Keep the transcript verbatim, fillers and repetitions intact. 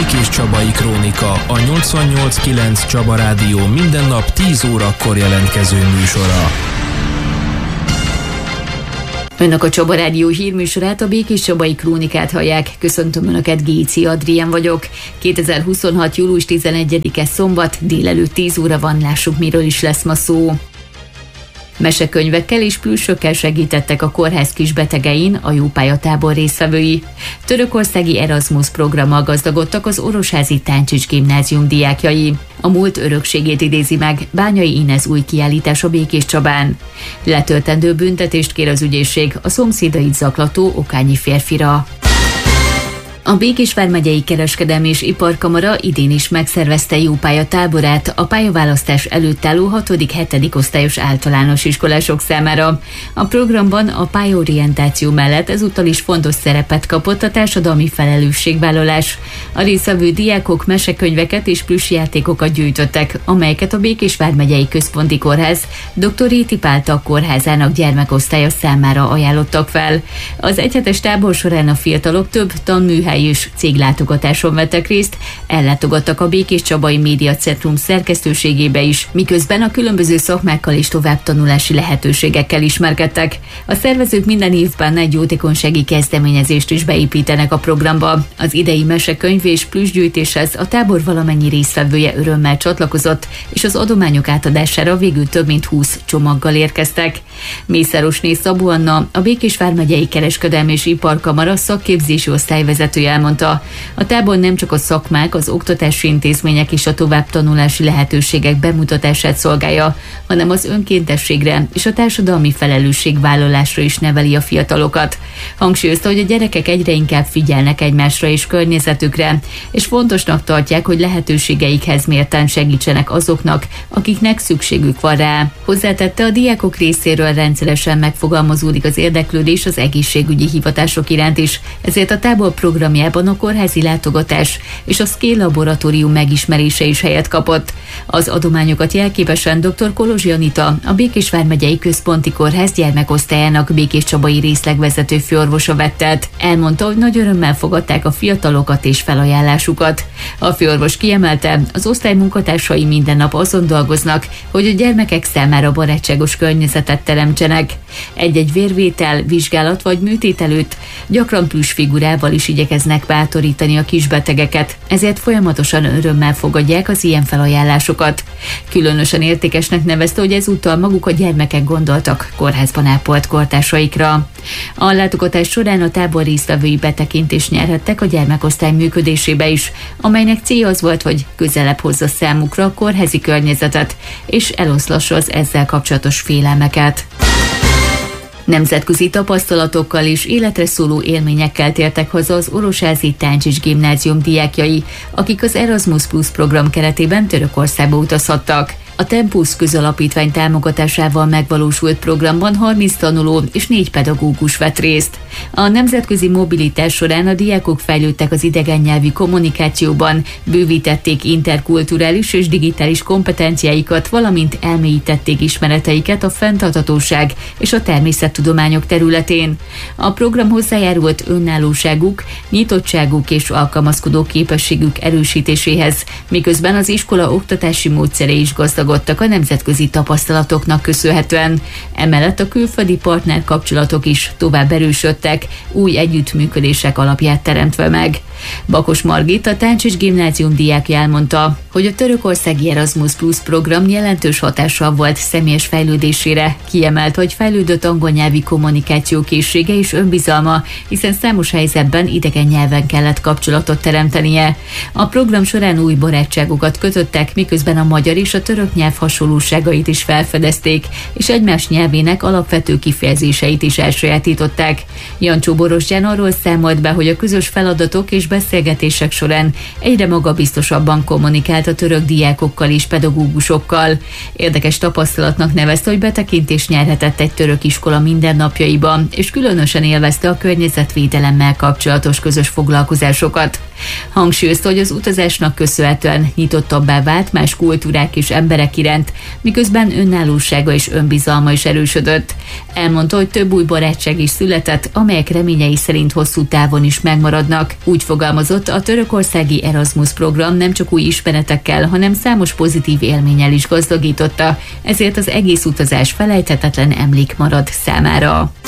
Békés Csabai Krónika, a nyolcvannyolc kilenc Csaba Rádió minden nap tíz órakor jelentkező műsora. Önök a Csaba Rádió hírműsorát, a Békés Csabai Krónikát hallják. Köszöntöm Önöket, Géci Adrián vagyok. kétezer-huszonhat. július tizenegyedike szombat, délelőtt tíz óra van, lássuk, miről is lesz ma szó. Mesekönyvekkel és plüssökkel segítettek a kórház kisbetegein a Jópályatábor résztvevői. Törökországi Erasmus programmal gazdagodtak az Orosházi Táncsics Gimnázium diákjai. A múlt örökségét idézi meg Bányai Inez új kiállítás a Békés Csabán. Letöltendő büntetést kér az ügyészség a szomszédait zaklató okányi férfira. A Békés vármegyei Kereskedelmi és Iparkamara idén is megszervezte Jópályatáborát a pályaválasztás előtt álló hatodik-hetedik osztályos általános iskolások számára. A programban a pályaorientáció mellett ezúttal is fontos szerepet kapott a társadalmi felelősségvállalás. A résztvevő diákok mesekönyveket és plüssjátékokat gyűjtöttek, amelyeket a Békés vármegyei Központi Kórház doktor Réti Pál Tag kórházának gyermekosztálya számára ajánlottak fel. Az egyhetes tábor során a fiatalok több tanműhely és céglátogatáson vettek részt, ellátogattak a Békés Csabai Médiacentrum szerkesztőségébe is, miközben a különböző szakmákkal és továbbtanulási lehetőségekkel ismerkedtek. A szervezők minden évben egy jótékonysági kezdeményezést is beépítenek a programba. Az idei mesekönyv és plüssgyűjtéshez a tábor valamennyi résztvevője örömmel csatlakozott, és az adományok átadására végül több mint húsz csomaggal érkeztek. Mészárosné Szabó Anna, a Békés vármegyei Kereskedelmi és Iparkamara szakképzési osztályvezető elmondta, a tábor nem csak a szakmák, az oktatási intézmények és a továbbtanulási lehetőségek bemutatását szolgálja, hanem az önkéntességre és a társadalmi felelősségvállalásra is neveli a fiatalokat. Hangsúlyozta, hogy a gyerekek egyre inkább figyelnek egymásra és környezetükre, és fontosnak tartják, hogy lehetőségeikhez mérten segítsenek azoknak, akiknek szükségük van rá. Hozzátette, a diákok részéről rendszeresen megfogalmazódik az érdeklődés az egészségügyi hivatások iránt is, ezért a tábor programjában a kórházi látogatás és a Scale laboratórium megismerése is helyet kapott. Az adományokat jelképesen dr. Kolozsi Anita, a Békés vármegyei Központi Kórház gyermekosztályának Békés Csabai részlegvezető főorvosa vett át. Elmondta, hogy nagy örömmel fogadták a fiatalokat és felajánlásukat. A főorvos kiemelte, az osztály munkatársai minden nap azon dolgoznak, hogy a gyermekek számára barátságos környezetet teremtsenek. Egy-egy vérvétel, vizsgálat vagy műtét előtt gyakran plüssfigurával is igyekeznek bátorítani a kisbetegeket, ezért folyamatosan örömmel fogadják az ilyen felajánlásokat. Különösen értékesnek nevezte, hogy ezúttal maguk a gyermekek gondoltak kórházban ápolt kortársaikra. A látogatás során a tábor résztvevői betekintést nyerhettek a gyermekosztály működésébe is, amelynek célja az volt, hogy közelebb hozza számukra a kórházi környezetet, és eloszlassa az ezzel kapcsolatos félelmeket. Nemzetközi tapasztalatokkal és életre szóló élményekkel tértek haza az Orosházi Táncsics Gimnázium diákjai, akik az Erasmus Plus program keretében Törökországba utazhattak. A Tempus közalapítvány támogatásával megvalósult programban harminc tanuló és négy pedagógus vett részt. A nemzetközi mobilitás során a diákok fejlődtek az idegen nyelvi kommunikációban, bővítették interkulturális és digitális kompetenciáikat, valamint elmélyítették ismereteiket a fenntarthatóság és a természettudományok területén. A program hozzájárult önállóságuk, nyitottságuk és alkalmazkodó képességük erősítéséhez, miközben az iskola oktatási módszerei is gazdagodtak a nemzetközi tapasztalatoknak köszönhetően. Emellett a külföldi partner kapcsolatok is tovább erősödtek, új együttműködések alapját teremtve meg. Bakos Margit, a Táncsics Gimnázium diákja elmondta, hogy a törökországi Erasmus Plus program jelentős hatással volt személyes fejlődésére, kiemelt, hogy fejlődött angol nyelvi kommunikáció készsége és önbizalma, hiszen számos helyzetben idegen nyelven kellett kapcsolatot teremtenie. A program során új barátságokat kötöttek, miközben a magyar és a török nyelv hasonlóságait is felfedezték, és egymás nyelvének alapvető kifejezéseit is elsajátították. Jancsó Borostyán arról számolt be, hogy a közös feladatok és beszélgetések során egyre magabiztosabban kommunikált a török diákokkal és pedagógusokkal. Érdekes tapasztalatnak nevezte, hogy betekintést nyerhetett egy török iskola mindennapjaiba, és különösen élvezte a környezetvédelemmel kapcsolatos közös foglalkozásokat. Hangsúlyozta, hogy az utazásnak köszönhetően nyitottabbá vált más kultúrák és emberek iránt, miközben önállósága és önbizalma is erősödött. Elmondta, hogy több új barátság is született, amelyek reményei szerint hosszú távon is megmaradnak. Úgy fogalmazott, fogalmazott, a törökországi Erasmus program nem csak új ismeretekkel, hanem számos pozitív élménnyel is gazdagította, ezért az egész utazás felejthetetlen emlék marad számára.